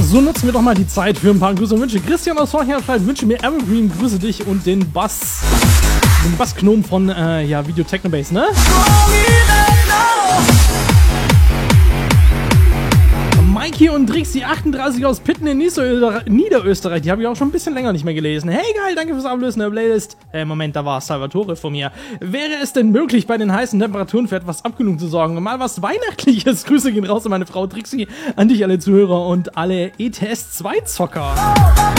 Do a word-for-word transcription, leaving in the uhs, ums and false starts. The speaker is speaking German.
So nutzen wir doch mal die Zeit für ein paar Grüße und Wünsche. Christian aus Vorher schreibt, wünsche mir Evergreen, grüße dich und den Bass, den Bassknoten von, äh, ja, Video Technobase, ne? Mikey und Drixi achtunddreißig aus Pitten in Niederösterreich, die habe ich auch schon ein bisschen länger nicht mehr gelesen. Hey geil, danke fürs Ablösen der Playlist. Äh, Moment, da war Salvatore von mir. Wäre es denn möglich, bei den heißen Temperaturen für etwas Abkühlung zu sorgen? Mal was Weihnachtliches. Grüße gehen raus an meine Frau Drixi, an dich alle Zuhörer und alle E T S zwei Zocker.